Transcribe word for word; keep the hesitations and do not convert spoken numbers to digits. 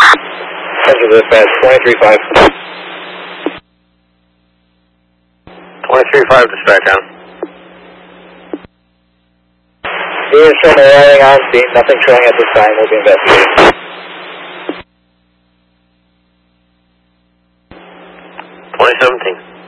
Central dispatch, twenty-three five. twenty-three five dispatch on. Unit showing arriving on scene, nothing showing at this time, we'll be investigating. twenty seventeen.